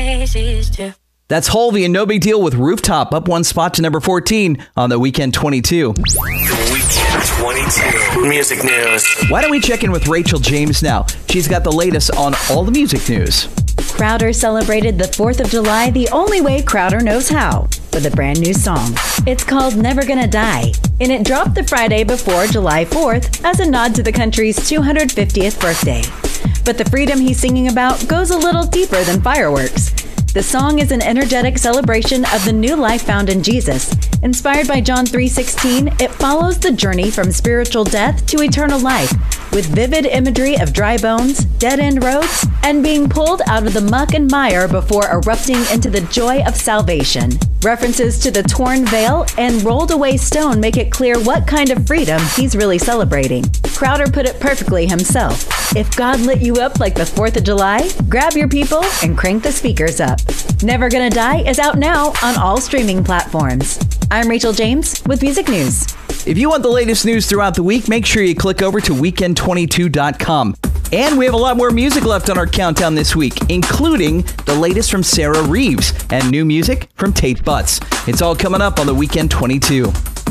faces too. That's Halvey and No Big Deal with Rooftop, up one spot to number 14 on the Weekend 22. The Weekend 22 music news. Why don't we check in with Rachel James now? She's got the latest on all the music news. Crowder celebrated the 4th of July the only way Crowder knows how, with a brand new song. It's called Never Gonna Die, and it dropped the Friday before July 4th as a nod to the country's 250th birthday. But the freedom he's singing about goes a little deeper than fireworks. The song is an energetic celebration of the new life found in Jesus. Inspired by John 3:16, it follows the journey from spiritual death to eternal life, with vivid imagery of dry bones, dead-end roads, and being pulled out of the muck and mire before erupting into the joy of salvation. References to the torn veil and rolled away stone make it clear what kind of freedom he's really celebrating. Crowder put it perfectly himself. If God lit you up like the 4th of July, grab your people and crank the speakers up. Never Gonna Die is out now on all streaming platforms. I'm Rachel James with Music News. If you want the latest news throughout the week, make sure you click over to weekend22.com. And we have a lot more music left on our countdown this week, including the latest from Sarah Reeves and new music from Tate Butts. It's all coming up on the Weekend 22.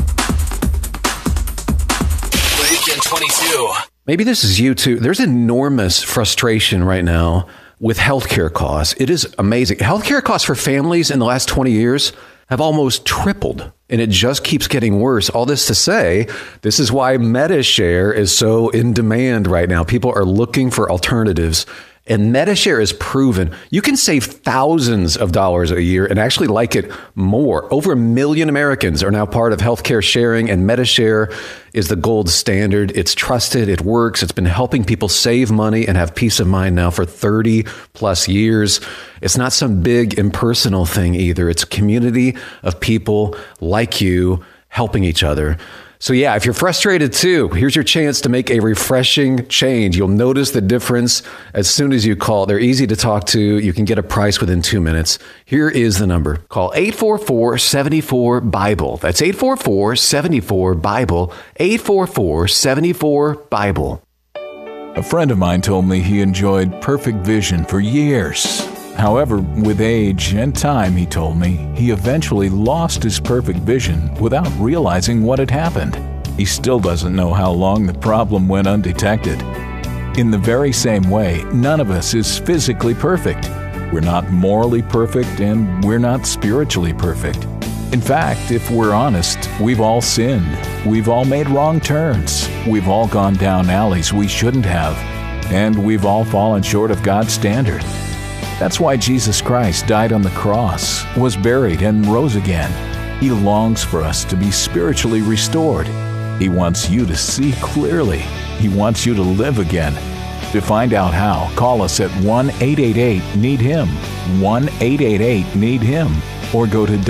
The Weekend 22. Maybe this is you too. There's enormous frustration right now with healthcare costs. It is amazing. Healthcare costs for families in the last 20 years have almost tripled, and it just keeps getting worse. All this to say, this is why MediShare is so in demand right now. People are looking for alternatives, and MediShare is proven you can save thousands of dollars a year and actually like it more. Over 1 million Americans are now part of healthcare sharing, and MediShare is the gold standard. It's trusted. It works. It's been helping people save money and have peace of mind now for 30 plus years. It's not some big impersonal thing either. It's a community of people like you helping each other. So yeah, if you're frustrated too, here's your chance to make a refreshing change. You'll notice the difference as soon as you call. They're easy to talk to. You can get a price within 2 minutes. Here is the number. Call 844-74-BIBLE. That's 844-74-BIBLE. 844-74-BIBLE. A friend of mine told me he enjoyed perfect vision for years. However, with age and time, he told me, he eventually lost his perfect vision without realizing what had happened. He still doesn't know how long the problem went undetected. In the very same way, none of us is physically perfect. We're not morally perfect, and we're not spiritually perfect. In fact, if we're honest, we've all sinned. We've all made wrong turns. We've all gone down alleys we shouldn't have. And we've all fallen short of God's standard. That's why Jesus Christ died on the cross, was buried, and rose again. He longs for us to be spiritually restored. He wants you to see clearly. He wants you to live again. To find out how, call us at 1-888-NEED-HIM, 1-888-NEED-HIM, or go to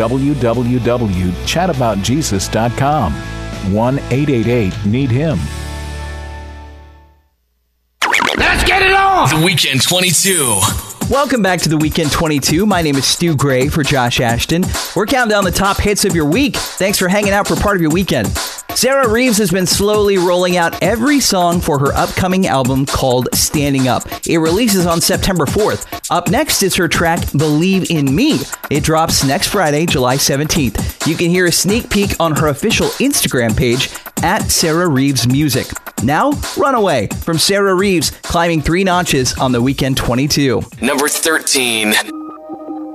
www.chataboutjesus.com, 1-888-NEED-HIM. Let's get it on! The Weekend 22. Welcome back to the Weekend 22. My name is Stu Gray for Josh Ashton. We're counting down the top hits of your week. Thanks for hanging out for part of your weekend. Sarah Reeves has been slowly rolling out every song for her upcoming album called Standing Up. It releases on September 4th. Up next is her track Believe in Me. It drops next Friday, July 17th. You can hear a sneak peek on her official Instagram page at Sarah Reeves Music. Now, Runaway from Sarah Reeves, climbing 3 notches on the Weekend 22. Number 13.